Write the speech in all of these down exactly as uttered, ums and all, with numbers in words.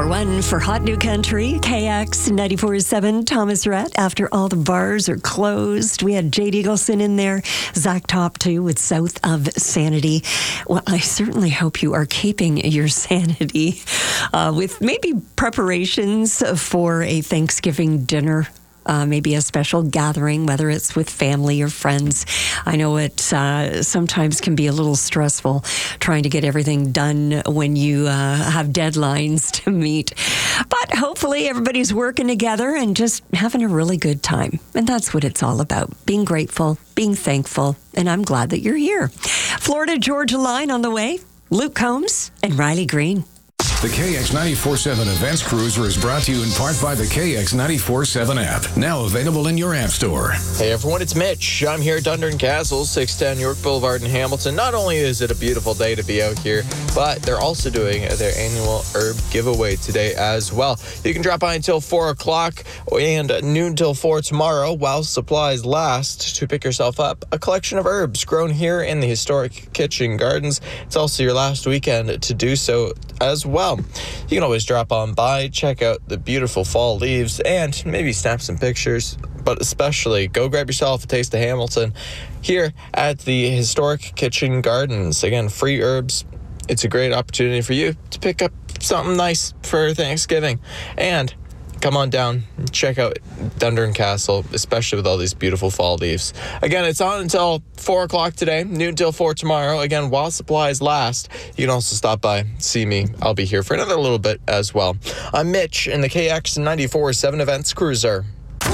number one for Hot New Country, K X ninety-four point seven, Thomas Rhett. After all the bars are closed, we had Jade Eagleson in there, Zach Top too with South of Sanity. Well, I certainly hope you are keeping your sanity uh, with maybe preparations for a Thanksgiving dinner. Uh, maybe a special gathering, whether it's with family or friends. I know it uh, sometimes can be a little stressful trying to get everything done when you uh, have deadlines to meet. But hopefully everybody's working together and just having a really good time. And that's what it's all about, being grateful, being thankful. And I'm glad that you're here. Florida Georgia line on the way. Luke Combs and Riley Green. The K X ninety-four point seven Events Cruiser is brought to you in part by the K X ninety-four point seven app, now available in your app store. Hey everyone, it's Mitch. I'm here at Dundurn Castle, six ten York Boulevard in Hamilton. Not only is it a beautiful day to be out here, but they're also doing their annual herb giveaway today as well. You can drop by until four o'clock and noon till four tomorrow while supplies last to pick yourself up a collection of herbs grown here in the historic kitchen gardens. It's also your last weekend to do so as well. You can always drop on by, check out the beautiful fall leaves, and maybe snap some pictures. But especially, go grab yourself a taste of Hamilton here at the Historic Kitchen Gardens. Again, free herbs. It's a great opportunity for you to pick up something nice for Thanksgiving. And come on down and check out Dundurn Castle, especially with all these beautiful fall leaves. Again, it's on until four o'clock today, noon till four tomorrow. Again, while supplies last, you can also stop by, see me. I'll be here for another little bit as well. I'm Mitch in the K X ninety-four point seven Events Cruiser.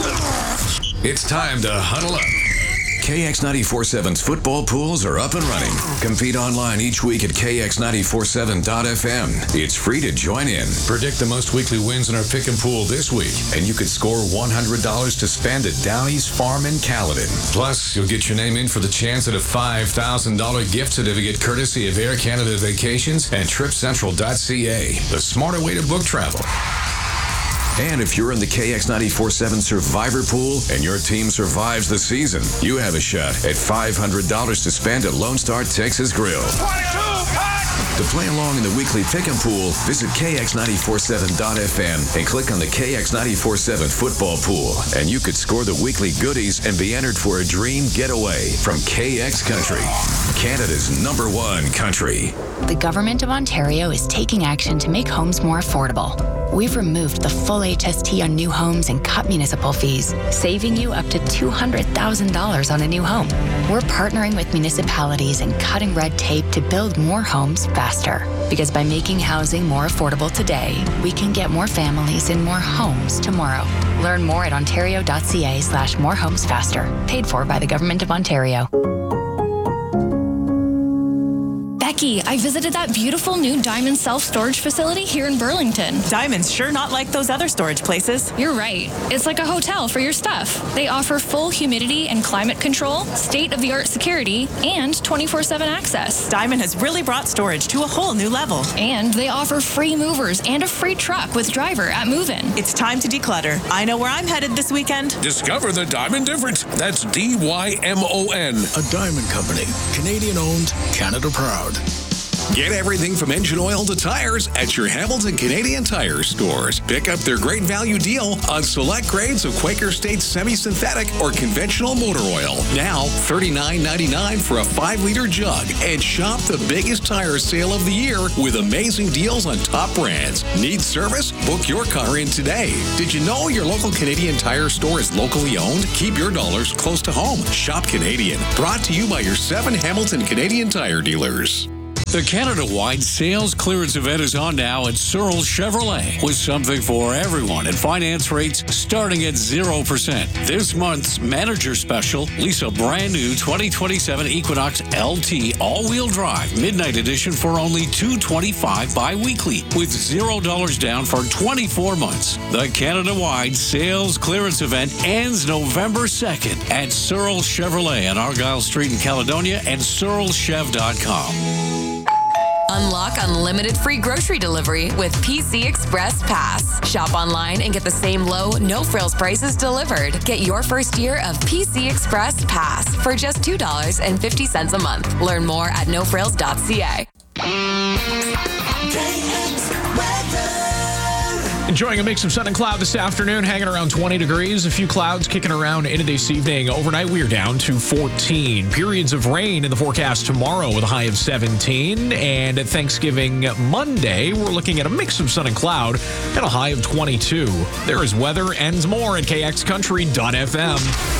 It's time to huddle up. K X ninety-four point seven's football pools are up and running. Compete online each week at K X ninety-four point seven dot F M. It's free to join in. Predict the most weekly wins in our pick and pool this week, and you could score one hundred dollars to spend at Downey's Farm in Caledon. Plus, you'll get your name in for the chance at a five thousand dollars gift certificate courtesy of Air Canada Vacations and trip central dot C A, the smarter way to book travel. And if you're in the K X ninety-four point seven Survivor Pool and your team survives the season, you have a shot at five hundred dollars to spend at Lone Star Texas Grill. To play along in the weekly pick and pool, visit K X ninety-four point seven dot F M and click on the K X ninety-four point seven football pool. And you could score the weekly goodies and be entered for a dream getaway from K X Country, Canada's number one country. The Government of Ontario is taking action to make homes more affordable. We've removed the full H S T on new homes and cut municipal fees, saving you up to two hundred thousand dollars on a new home. We're partnering with municipalities and cutting red tape to build more homes faster. Because by making housing more affordable today, we can get more families in more homes tomorrow. Learn more at ontario.ca slash more homes faster. Paid for by the Government of Ontario. Becky, I visited that beautiful new Diamond self-storage facility here in Burlington. Diamond's sure not like those other storage places. You're right. It's like a hotel for your stuff. They offer full humidity and climate control, state-of-the-art security, and twenty-four seven access. Diamond has really brought storage to a whole new level. And they offer free movers and a free truck with driver at move-in. It's time to declutter. I know where I'm headed this weekend. Discover the Diamond difference. That's D Y M O N. A Diamond company. Canadian-owned, Canada proud. Get everything from engine oil to tires at your Hamilton Canadian Tire stores. Pick up their great value deal on select grades of Quaker State semi-synthetic or conventional motor oil. Now thirty-nine ninety-nine for a five liter jug. And shop the biggest tire sale of the year with amazing deals on top brands. Need service? Book your car in today. Did you know your local Canadian Tire store is locally owned? Keep your dollars close to home. Shop Canadian. Brought to you by your seven Hamilton Canadian Tire dealers. The Canada-wide sales clearance event is on now at Searle Chevrolet with something for everyone and finance rates starting at zero percent. This month's manager special, lease a brand new twenty twenty-seven Equinox L T all-wheel drive midnight edition for only two hundred twenty-five dollars bi-weekly with zero dollars down for twenty-four months. The Canada-wide sales clearance event ends November second at Searle Chevrolet on Argyle Street in Caledonia and searle chev dot com. Unlock unlimited free grocery delivery with P C Express Pass. Shop online and get the same low, no-frills prices delivered. Get your first year of P C Express Pass for just two dollars and fifty cents a month. Learn more at no frills dot c a. Enjoying a mix of sun and cloud this afternoon, hanging around twenty degrees. A few clouds kicking around into this evening. Overnight, we're down to fourteen. Periods of rain in the forecast tomorrow with a high of seventeen. And at Thanksgiving Monday, we're looking at a mix of sun and cloud and a high of twenty-two. There is weather and more at K X country dot F M.